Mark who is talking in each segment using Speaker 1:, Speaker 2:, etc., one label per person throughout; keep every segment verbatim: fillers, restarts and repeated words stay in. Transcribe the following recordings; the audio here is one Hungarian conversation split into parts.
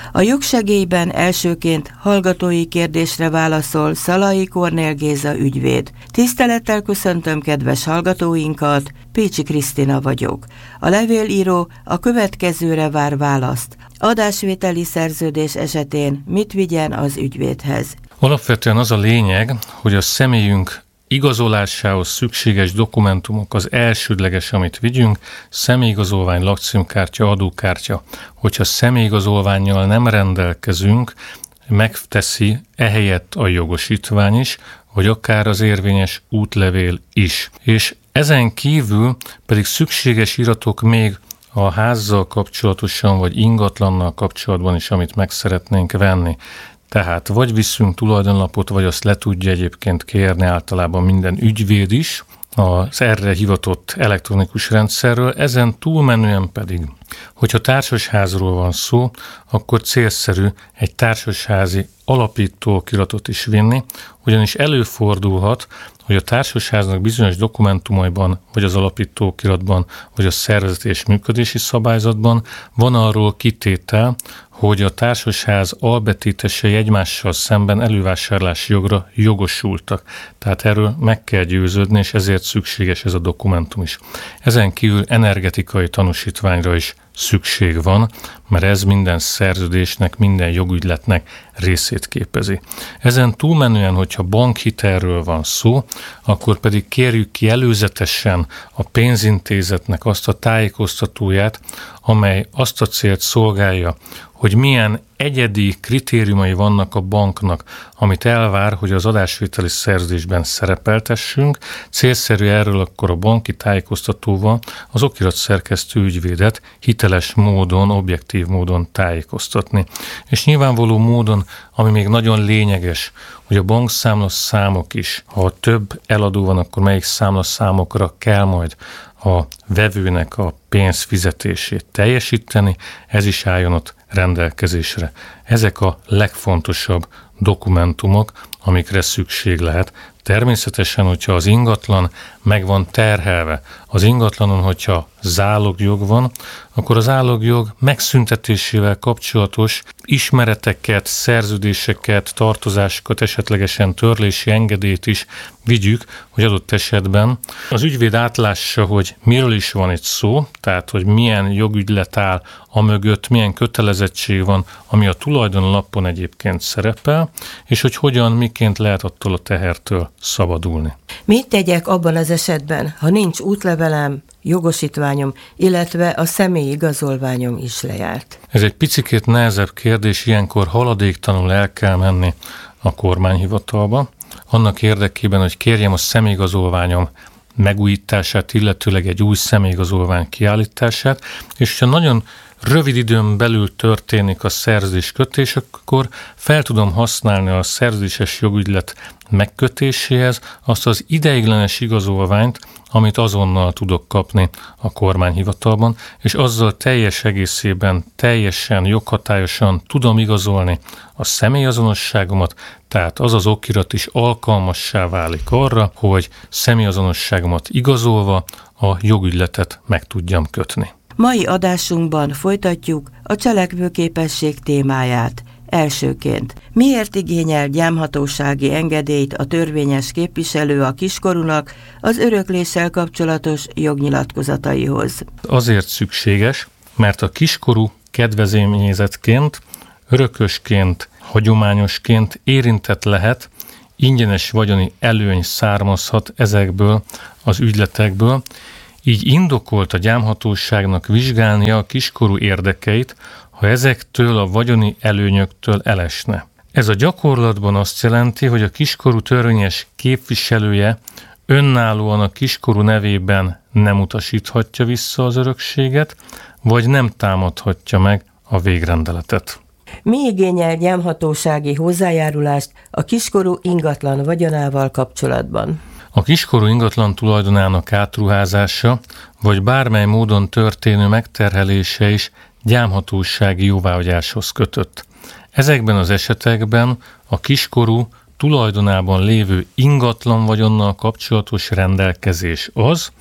Speaker 1: A jogsegélyben elsőként hallgatói kérdésre válaszol Szalai Kornél Géza ügyvéd. Tisztelettel köszöntöm kedves hallgatóinkat, Pécsi Krisztina vagyok. A levélíró a következőre vár választ. Adásvételi szerződés esetén mit vigyen az ügyvédhez?
Speaker 2: Alapvetően az a lényeg, hogy a személyünk igazolásához szükséges dokumentumok az elsődleges, amit vigyünk, személyigazolvány, lakcímkártya, adókártya. Hogyha személyigazolvánnyal nem rendelkezünk, megteszi ehelyett a jogosítvány is, vagy akár az érvényes útlevél is. És ezen kívül pedig szükséges iratok még a házzal kapcsolatosan, vagy ingatlannal kapcsolatban is, amit meg szeretnénk venni. Tehát vagy viszünk tulajdonlapot, vagy azt le tudja egyébként kérni általában minden ügyvéd is az erre hivatott elektronikus rendszerről. Ezen túlmenően pedig, hogyha társasházról van szó, akkor célszerű egy társasházi alapítóokiratot is vinni, ugyanis előfordulhat, hogy a társasháznak bizonyos dokumentumaiban, vagy az alapítóokiratban, vagy a szervezeti és működési szabályzatban van arról kitétel, hogy a társasház albetétesei egymással szemben elővásárlási jogra jogosultak. Tehát erről meg kell győződni, és ezért szükséges ez a dokumentum is. Ezen kívül energetikai tanúsítványra is szükség van, mert ez minden szerződésnek, minden jogügyletnek részét képezi. Ezen túlmenően, hogyha bankhitelről van szó, akkor pedig kérjük ki előzetesen a pénzintézetnek azt a tájékoztatóját, amely azt a célt szolgálja, hogy milyen egyedi kritériumai vannak a banknak, amit elvár, hogy az adásvételi szerződésben szerepeltessünk. Célszerű erről akkor a banki tájékoztatóval az okiratszerkesztő ügyvédet hiteles módon, objektív módon tájékoztatni. És nyilvánvaló módon, ami még nagyon lényeges, hogy a bankszámla számok is, ha több eladó van, akkor melyik számlaszámokra kell majd a vevőnek a pénzfizetését teljesíteni, ez is álljon ott rendelkezésre. Ezek a legfontosabb dokumentumok, amikre szükség lehet. Természetesen, hogyha az ingatlan meg van terhelve, az ingatlanon, hogyha zálogjog van, akkor az zálogjog megszüntetésével kapcsolatos ismereteket, szerződéseket, tartozásokat, esetlegesen törlési engedélyt is vigyük, hogy adott esetben az ügyvéd átlássa, hogy miről is van itt szó, tehát hogy milyen jogügylet áll amögött, milyen kötelezettség van, ami a tulajdonlapon egyébként szerepel, és hogy hogyan, miként lehet attól a tehertől szabadulni.
Speaker 1: Mit tegyek abban az esetben, ha nincs útlevelem, jogosítványom, illetve a személyi igazolványom is lejárt?
Speaker 2: Ez egy picikét nehezebb kérdés, ilyenkor haladéktalanul el kell menni a kormányhivatalba, annak érdekében, hogy kérjem a személyigazolványom megújítását, illetőleg egy új személyigazolvány kiállítását, és ha nagyon rövid időn belül történik a szerződéskötés, akkor fel tudom használni a szerződéses jogügylet megkötéséhez azt az ideiglenes igazolványt, amit azonnal tudok kapni a kormányhivatalban, és azzal teljes egészében, teljesen joghatályosan tudom igazolni a személyazonosságomat, tehát az az okirat is alkalmassá válik arra, hogy személyazonosságomat igazolva a jogügyletet meg tudjam kötni.
Speaker 1: Mai adásunkban folytatjuk a cselekvőképesség témáját. Elsőként, miért igényel gyámhatósági engedélyt a törvényes képviselő a kiskorúnak az örökléssel kapcsolatos jognyilatkozataihoz?
Speaker 2: Azért szükséges, mert a kiskorú kedvezményezettként, örökösként, hagyományosként érintett lehet, ingyenes vagyoni előny származhat ezekből az ügyletekből, így indokolt a gyámhatóságnak vizsgálnia a kiskorú érdekeit, ha ezektől a vagyoni előnyöktől elesne. Ez a gyakorlatban azt jelenti, hogy a kiskorú törvényes képviselője önállóan a kiskorú nevében nem utasíthatja vissza az örökséget, vagy nem támadhatja meg a végrendeletet.
Speaker 1: Mi igényel gyámhatósági hozzájárulást a kiskorú ingatlan vagyonával kapcsolatban?
Speaker 2: A kiskorú ingatlan tulajdonának átruházása, vagy bármely módon történő megterhelése is gyámhatósági jóváhagyáshoz kötött. Ezekben az esetekben a kiskorú tulajdonában lévő ingatlan vagyonnal kapcsolatos rendelkezés az,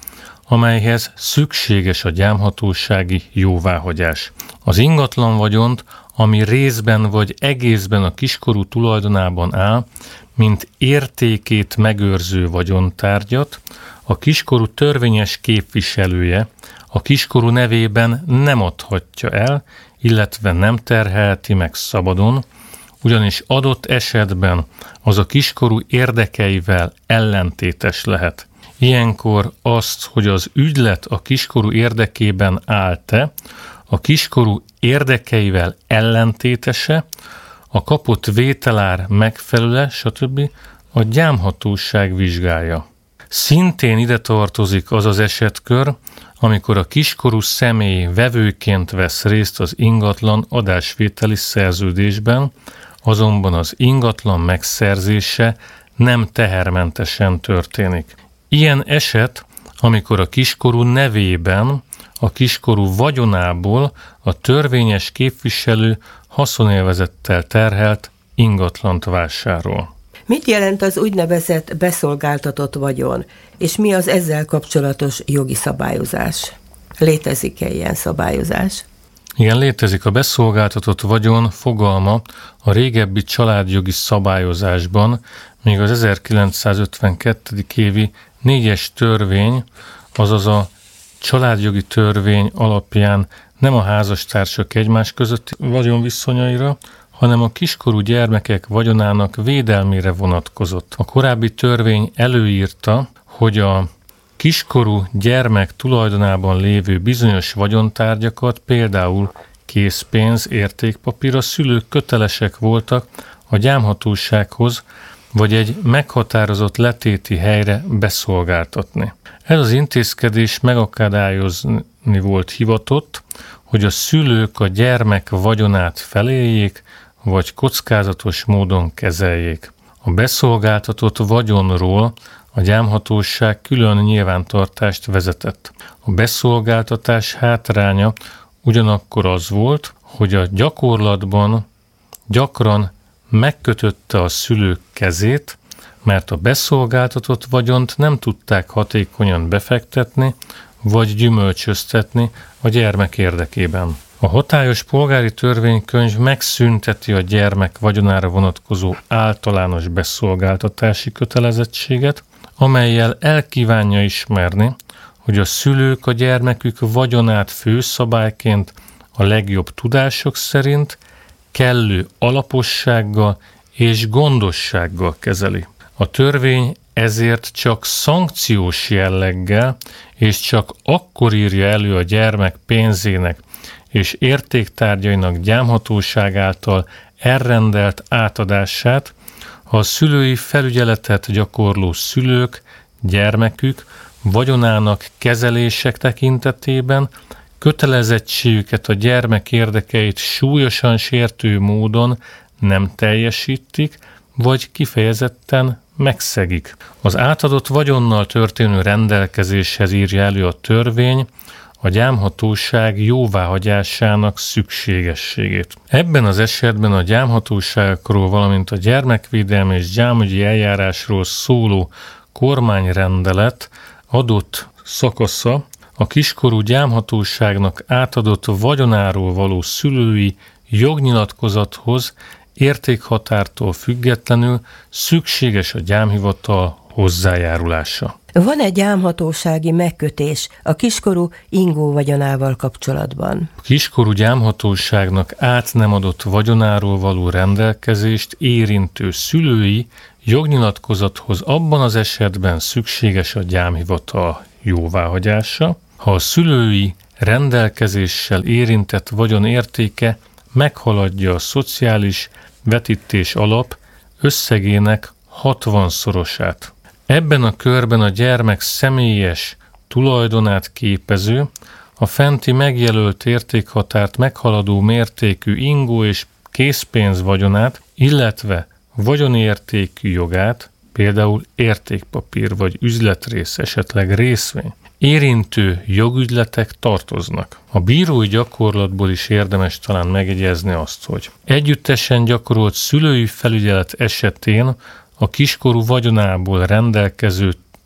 Speaker 2: amelyhez szükséges a gyámhatósági jóváhagyás. Az ingatlan vagyont, ami részben vagy egészben a kiskorú tulajdonában áll, mint értékét megőrző vagyontárgyat, a kiskorú törvényes képviselője a kiskorú nevében nem adhatja el, illetve nem terhelheti meg szabadon, ugyanis adott esetben az a kiskorú érdekeivel ellentétes lehet. Ilyenkor azt, hogy az ügylet a kiskorú érdekében áll-e, a kiskorú érdekeivel ellentétese, a kapott vételár megfelelő, stb. A gyámhatóság vizsgálja. Szintén ide tartozik az az esetkör, amikor a kiskorú személy vevőként vesz részt az ingatlan adásvételi szerződésben, azonban az ingatlan megszerzése nem tehermentesen történik. Ilyen eset, amikor a kiskorú nevében, a kiskorú vagyonából a törvényes képviselő haszonélvezettel terhelt ingatlant vásárol.
Speaker 1: Mit jelent az úgynevezett beszolgáltatott vagyon, és mi az ezzel kapcsolatos jogi szabályozás? Létezik-e ilyen szabályozás?
Speaker 2: Igen, létezik. A beszolgáltatott vagyon fogalma a régebbi családjogi szabályozásban, még az ezerkilencszázötvenkettő évi négyes törvény, azaz a családjogi törvény alapján nem a házastársak egymás közötti vagyonviszonyaira, hanem a kiskorú gyermekek vagyonának védelmére vonatkozott. A korábbi törvény előírta, hogy a kiskorú gyermek tulajdonában lévő bizonyos vagyontárgyakat, például készpénz, értékpapír, a szülők kötelesek voltak a gyámhatósághoz vagy egy meghatározott letéti helyre beszolgáltatni. Ez az intézkedés megakadályozni volt hivatott, hogy a szülők a gyermek vagyonát feléljék, vagy kockázatos módon kezeljék. A beszolgáltatott vagyonról a gyámhatóság külön nyilvántartást vezetett. A beszolgáltatás hátránya ugyanakkor az volt, hogy a gyakorlatban gyakran megkötötte a szülők kezét, mert a beszolgáltatott vagyont nem tudták hatékonyan befektetni, vagy gyümölcsöztetni a gyermek érdekében. A hatályos polgári törvénykönyv megszünteti a gyermek vagyonára vonatkozó általános beszolgáltatási kötelezettséget, amellyel elkívánja ismerni, hogy a szülők a gyermekük vagyonát főszabályként a legjobb tudások szerint kellő alapossággal és gondossággal kezeli. A törvény ezért csak szankciós jelleggel és csak akkor írja elő a gyermek pénzének és értéktárgyainak gyámhatóság által elrendelt átadását, ha a szülői felügyeletet gyakorló szülők, gyermekük vagyonának kezelések tekintetében kötelezettségüket a gyermek érdekeit súlyosan sértő módon nem teljesítik, vagy kifejezetten megszegik. Az átadott vagyonnal történő rendelkezéshez írja elő a törvény a gyámhatóság jóváhagyásának szükségességét. Ebben az esetben a gyámhatóságokról, valamint a gyermekvédelmi és gyámügyi eljárásról szóló kormányrendelet adott szakasza a kiskorú gyámhatóságnak átadott vagyonáról való szülői jognyilatkozathoz értékhatártól függetlenül szükséges a gyámhivatal hozzájárulása.
Speaker 1: Van-e gyámhatósági megkötés a kiskorú ingó vagyonával kapcsolatban?
Speaker 2: A kiskorú gyámhatóságnak át nem adott vagyonáról való rendelkezést érintő szülői jognyilatkozathoz abban az esetben szükséges a gyámhivatal jóváhagyása, ha a szülői rendelkezéssel érintett vagyon értéke meghaladja a szociális vetítés alap összegének hatvanszorosát. Ebben a körben a gyermek személyes tulajdonát képező, a fenti megjelölt értékhatárt meghaladó mértékű ingó és készpénz vagyonát, illetve vagyonértékű jogát, például értékpapír vagy üzletrész, esetleg részvény, érintő jogügyletek tartoznak. A bírói gyakorlatból is érdemes talán megjegyezni azt, hogy együttesen gyakorolt szülői felügyelet esetén a kiskorú vagyonából rendelkező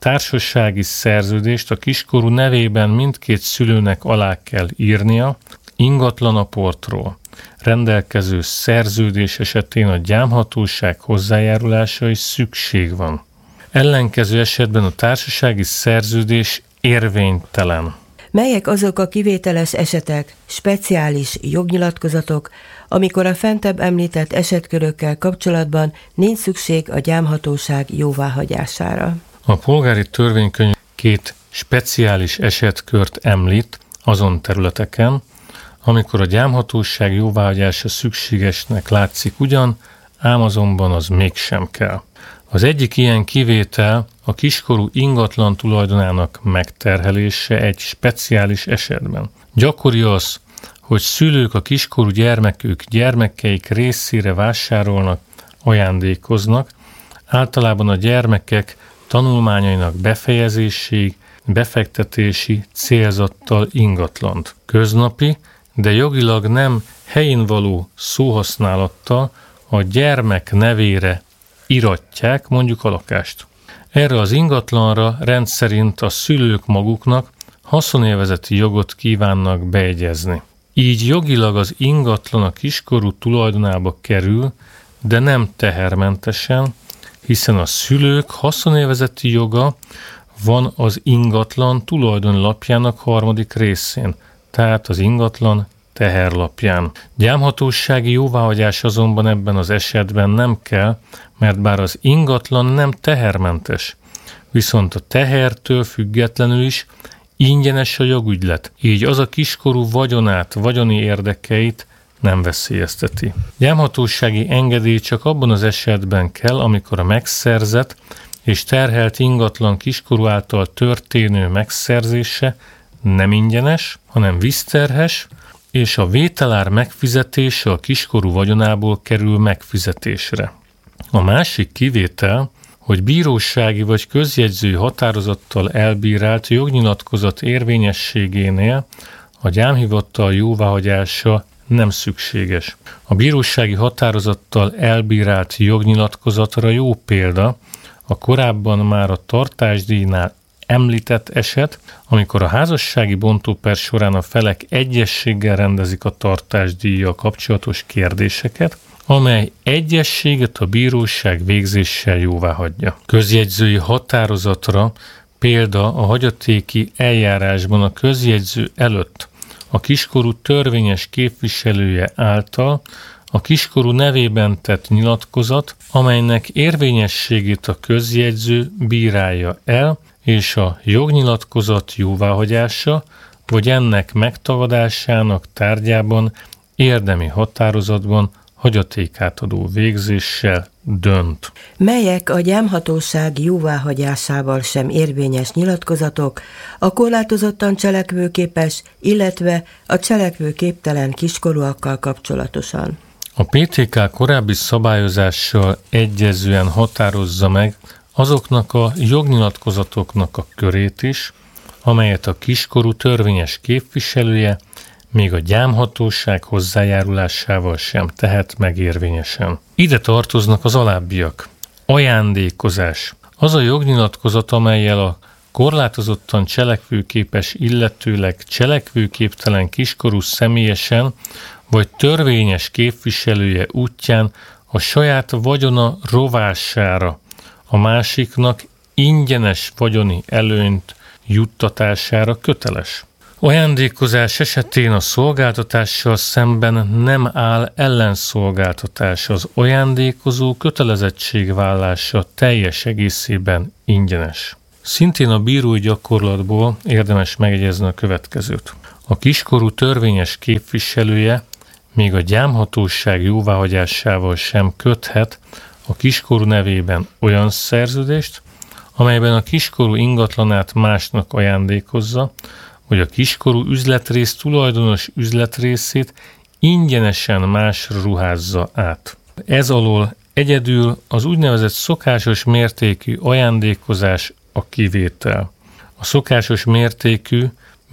Speaker 2: társassági szerződést a kiskorú nevében mindkét szülőnek alá kell írnia, ingatlanaportról rendelkező szerződés esetén a gyámhatóság hozzájárulása is szükség van. Ellenkező esetben a társasági szerződés érvénytelen.
Speaker 1: Melyek azok a kivételes esetek, speciális jognyilatkozatok, amikor a fentebb említett esetkörökkel kapcsolatban nincs szükség a gyámhatóság jóváhagyására?
Speaker 2: A polgári törvénykönyv két speciális esetkört említ azon területeken, amikor a gyámhatóság jóváhagyása szükségesnek látszik ugyan, ám azonban az mégsem kell. Az egyik ilyen kivétel a kiskorú ingatlan tulajdonának megterhelése egy speciális esetben. Gyakori az, hogy szülők a kiskorú gyermekük gyermekeik részére vásárolnak, ajándékoznak, általában a gyermekek tanulmányainak befejezéséig befektetési célzattal ingatlant. Köznapi, de jogilag nem helyén való szóhasználattal a gyermek nevére iratják mondjuk a lakást. Erre az ingatlanra rendszerint a szülők maguknak haszonélvezeti jogot kívánnak beegyezni. Így jogilag az ingatlan a kiskorú tulajdonába kerül, de nem tehermentesen, hiszen a szülők haszonélvezeti joga van az ingatlan tulajdonlapjának harmadik részén, tehát az ingatlan teherlapján. Gyámhatósági jóváhagyás azonban ebben az esetben nem kell, mert bár az ingatlan nem tehermentes, viszont a tehertől függetlenül is ingyenes a jogügylet, így az a kiskorú vagyonát, vagyoni érdekeit nem veszélyezteti. Gyámhatósági engedély csak abban az esetben kell, amikor a megszerzett és terhelt ingatlan kiskorú által történő megszerzése nem ingyenes, hanem vízterhes, és a vételár megfizetése a kiskorú vagyonából kerül megfizetésre. A másik kivétel, hogy bírósági vagy közjegyzői határozattal elbírált jognyilatkozat érvényességénél a gyámhivatal jóváhagyása nem szükséges. A bírósági határozattal elbírált jognyilatkozatra jó példa a korábban már a tartásdíjnál említett eset, amikor a házassági bontóper során a felek egyességgel rendezik a tartásdíjjal kapcsolatos kérdéseket, amely egyességet a bíróság végzéssel jóváhagyja. Közjegyzői határozatra példa a hagyatéki eljárásban a közjegyző előtt a kiskorú törvényes képviselője által a kiskorú nevében tett nyilatkozat, amelynek érvényességét a közjegyző bírálja el, és a jognyilatkozat jóváhagyása, vagy ennek megtagadásának tárgyában érdemi határozatban hagyatékátadó végzéssel dönt.
Speaker 1: Melyek a gyámhatóság jóváhagyásával sem érvényes nyilatkozatok a korlátozottan cselekvőképes, illetve a cselekvőképtelen kiskorúakkal kapcsolatosan?
Speaker 2: A pé té ká korábbi szabályozással egyezően határozza meg azoknak a jognyilatkozatoknak a körét is, amelyet a kiskorú törvényes képviselője még a gyámhatóság hozzájárulásával sem tehet meg érvényesen. Ide tartoznak az alábbiak. Ajándékozás. Az a jognyilatkozat, amellyel a korlátozottan cselekvőképes, illetőleg cselekvőképtelen kiskorú személyesen vagy törvényes képviselője útján a saját vagyona rovására a másiknak ingyenes vagyoni előnyt juttatására köteles. Ajándékozás esetén a szolgáltatással szemben nem áll ellenszolgáltatás, az ajándékozó kötelezettségvállása teljes egészében ingyenes. Szintén a bírói gyakorlatból érdemes megjegyezni a következőt. A kiskorú törvényes képviselője még a gyámhatóság jóváhagyásával sem köthet a kiskorú nevében olyan szerződést, amelyben a kiskorú ingatlanát másnak ajándékozza, vagy a kiskorú üzletrész tulajdonos üzletrészét ingyenesen másra ruházza át. Ez alól egyedül az úgynevezett szokásos mértékű ajándékozás a kivétel. A szokásos mértékű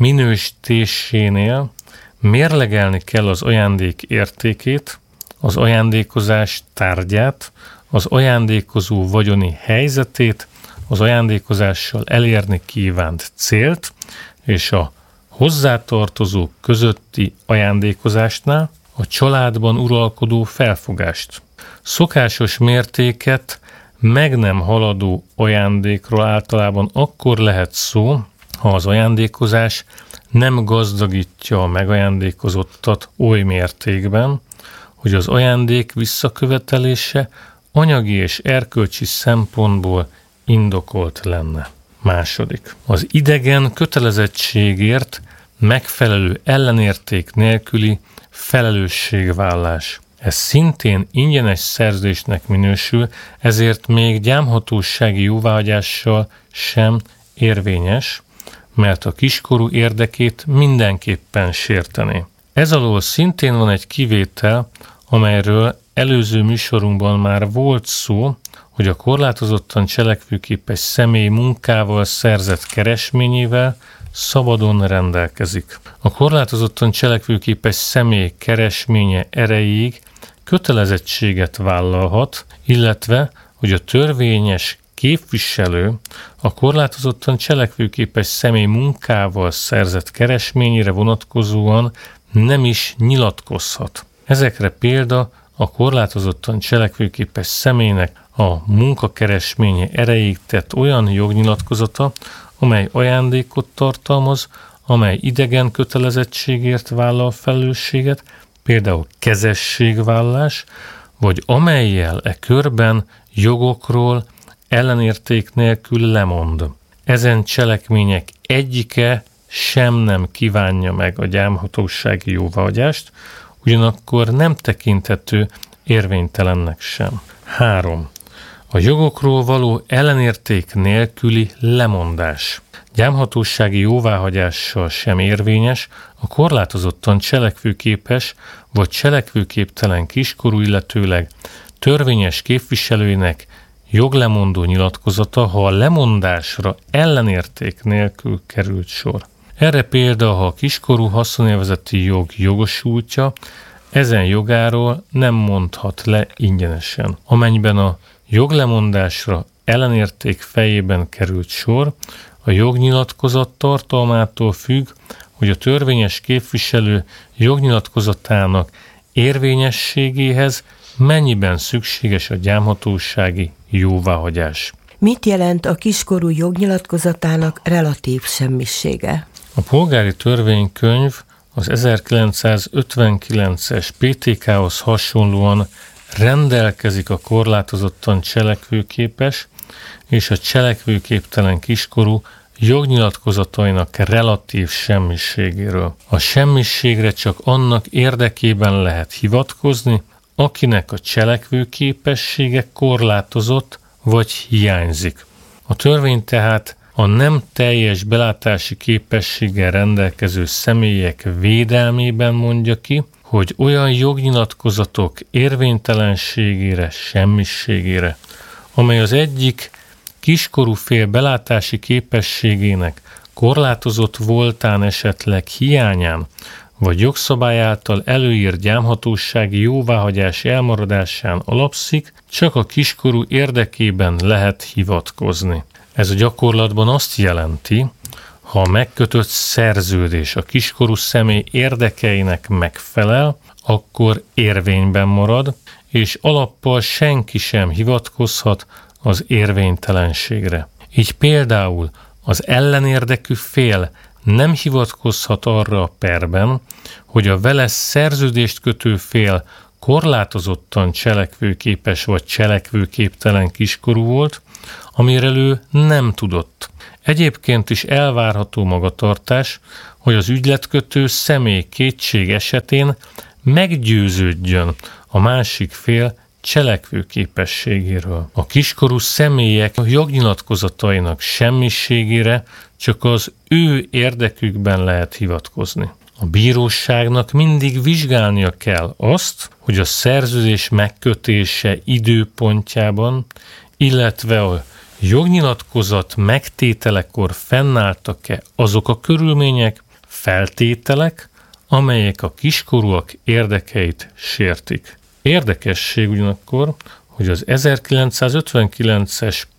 Speaker 2: minősítésénél mérlegelni kell az ajándék értékét, az ajándékozás tárgyát, az ajándékozó vagyoni helyzetét, az ajándékozással elérni kívánt célt, és a hozzátartozók közötti ajándékozásnál a családban uralkodó felfogást. Szokásos mértéket meg nem haladó ajándékról általában akkor lehet szó, ha az ajándékozás nem gazdagítja a megajándékozottat oly mértékben, hogy az ajándék visszakövetelése anyagi és erkölcsi szempontból indokolt lenne. Második. Az idegen kötelezettségért megfelelő ellenérték nélküli felelősségvállás. Ez szintén ingyenes szerződésnek minősül, ezért még gyámhatósági jóváhagyással sem érvényes, mert a kiskorú érdekét mindenképpen sértené. Ez alól szintén van egy kivétel, amelyről előző műsorunkban már volt szó, hogy a korlátozottan cselekvőképes személy munkával szerzett keresményével szabadon rendelkezik. A korlátozottan cselekvőképes személy keresménye erejéig kötelezettséget vállalhat, illetve, hogy a törvényes képviselő a korlátozottan cselekvőképes személy munkával szerzett keresményére vonatkozóan nem is nyilatkozhat. Ezekre példa a korlátozottan cselekvőképes személynek a munkakeresménye erejéig tett olyan jognyilatkozata, amely ajándékot tartalmaz, amely idegen kötelezettségért vállal felelősséget, például kezességvállás, vagy amellyel e körben jogokról ellenérték nélkül lemond. Ezen cselekmények egyike sem nem kívánja meg a gyámhatósági jóváhagyást, ugyanakkor nem tekinthető érvénytelennek sem. három. A jogokról való ellenérték nélküli lemondás. Gyámhatósági jóváhagyással sem érvényes a korlátozottan cselekvőképes vagy cselekvőképtelen kiskorú, illetőleg törvényes képviselőinek joglemondó nyilatkozata, ha a lemondásra ellenérték nélkül került sor. Erre példa, ha a kiskorú haszonélvezeti jog jogosultja, ezen jogáról nem mondhat le ingyenesen. Amennyiben a joglemondásra ellenérték fejében került sor, a jognyilatkozat tartalmától függ, hogy a törvényes képviselő jognyilatkozatának érvényességéhez mennyiben szükséges a gyámhatósági jóváhagyás.
Speaker 1: Mit jelent a kiskorú jognyilatkozatának relatív semmisége?
Speaker 2: A polgári törvénykönyv az ezerkilencszázötvenkilences pé té ká-hoz hasonlóan rendelkezik a korlátozottan cselekvőképes és a cselekvőképtelen kiskorú jognyilatkozatainak relatív semmiségéről. A semmiségre csak annak érdekében lehet hivatkozni, akinek a cselekvőképessége korlátozott vagy hiányzik. A törvény tehát a nem teljes belátási képességgel rendelkező személyek védelmében mondja ki, hogy olyan jognyilatkozatok érvénytelenségére, semmiségére, amely az egyik kiskorú fél belátási képességének korlátozott voltán, esetleg hiányán, vagy jogszabály által előírt gyámhatósági jóváhagyás elmaradásán alapszik, csak a kiskorú érdekében lehet hivatkozni. Ez a gyakorlatban azt jelenti, ha a megkötött szerződés a kiskorú személy érdekeinek megfelel, akkor érvényben marad, és alappal senki sem hivatkozhat az érvénytelenségre. Így például az ellenérdekű fél nem hivatkozhat arra a perben, hogy a vele szerződést kötő fél korlátozottan cselekvőképes vagy cselekvőképtelen kiskorú volt, amire ő nem tudott. Egyébként is elvárható magatartás, hogy az ügyletkötő személy kétség esetén meggyőződjön a másik fél cselekvőképességéről. A kiskorú személyek jognyilatkozatainak semmiségére csak az ő érdekükben lehet hivatkozni. A bíróságnak mindig vizsgálnia kell azt, hogy a szerződés megkötése időpontjában, illetve a jognyilatkozat megtételekor fennálltak-e azok a körülmények, feltételek, amelyek a kiskorúak érdekeit sértik. Érdekesség ugyanakkor, hogy az ezerkilencszázötvenkilences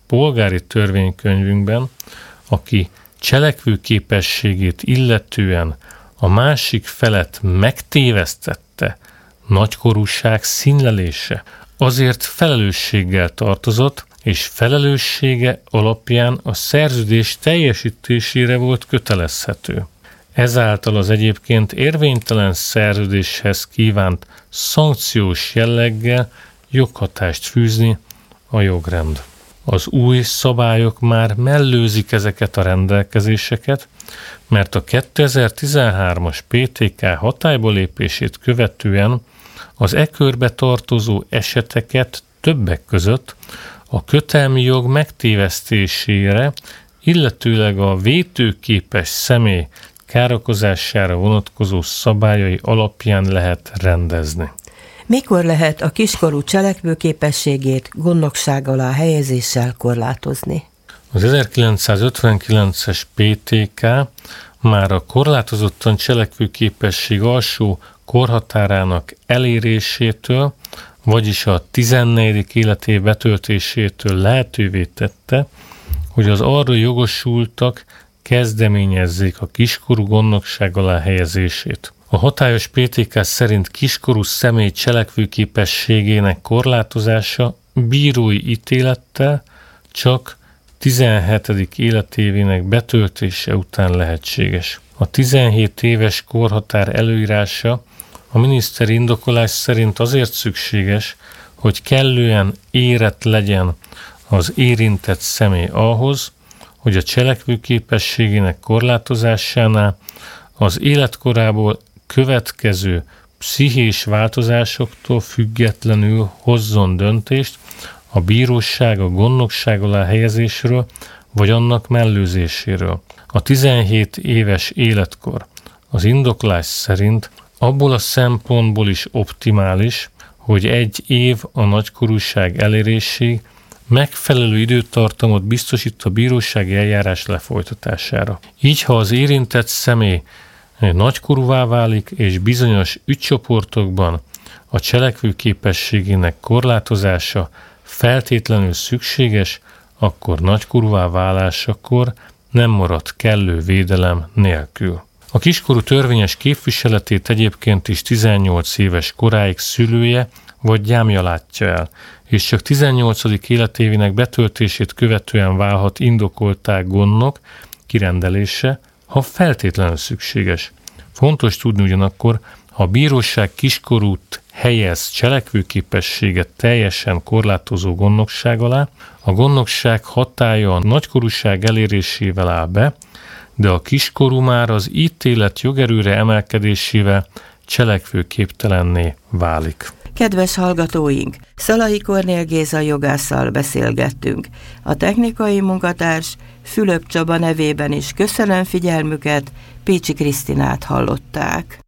Speaker 2: polgári törvénykönyvünkben, aki cselekvőképességét illetően a másik felet megtévesztette, nagykorúság színlelése, azért felelősséggel tartozott, és felelőssége alapján a szerződés teljesítésére volt kötelezhető. Ezáltal az egyébként érvénytelen szerződéshez kívánt szankciós jelleggel joghatást fűzni a jogrend. Az új szabályok már mellőzik ezeket a rendelkezéseket, mert a kétezer-tizenhármas pé té ká hatályba lépését követően az e körbe tartozó eseteket többek között a kötelmi jog megtévesztésére, illetőleg a vétőképes személy károkozására vonatkozó szabályai alapján lehet rendezni.
Speaker 1: Mikor lehet a kiskorú cselekvőképességét gondnokság alá helyezéssel korlátozni?
Speaker 2: Az ezerkilencszázötvenkilences pé té ká már a korlátozottan cselekvőképesség alsó korhatárának elérésétől, vagyis a tizennegyedik életév betöltésétől lehetővé tette, hogy az arra jogosultak kezdeményezzék a kiskorú gondnokság alá helyezését. A hatályos pé té ká szerint kiskorú személy cselekvőképességének korlátozása bírói ítélettel csak tizenhetedik életévének betöltése után lehetséges. A tizenhét éves korhatár előírása a miniszteri indokolás szerint azért szükséges, hogy kellően érett legyen az érintett személy ahhoz, hogy a cselekvőképességének korlátozásánál az életkorából következő pszichés változásoktól függetlenül hozzon döntést a bíróság a gondnokság alá helyezésről vagy annak mellőzéséről. A tizenhét éves életkor az indoklás szerint abból a szempontból is optimális, hogy egy év a nagykorúság eléréséig megfelelő időtartamot biztosít a bírósági eljárás lefolytatására. Így, ha az érintett személy nagykorúvá válik, és bizonyos ügycsoportokban a cselekvőképességének korlátozása feltétlenül szükséges, akkor nagykorúvá válásakor nem marad kellő védelem nélkül. A kiskorú törvényes képviseletét egyébként is tizennyolc éves koráig szülője vagy gyámja látja el, és csak tizennyolcadik életévének betöltését követően válhat indokolttá gondnok kirendelése, ha feltétlenül szükséges. Fontos tudni ugyanakkor, ha a bíróság kiskorút helyez cselekvőképességet teljesen korlátozó gondnokság alá, a gondnokság hatálya a nagykorúság elérésével áll be, de a kiskorú már az ítélet jogerőre emelkedésével cselekvőképtelenné válik.
Speaker 1: Kedves hallgatóink, Szalai Kornél Géza jogásszal beszélgettünk. A technikai munkatárs Fülöp Csaba nevében is köszönöm figyelmüket, Pécsi Krisztinát hallották.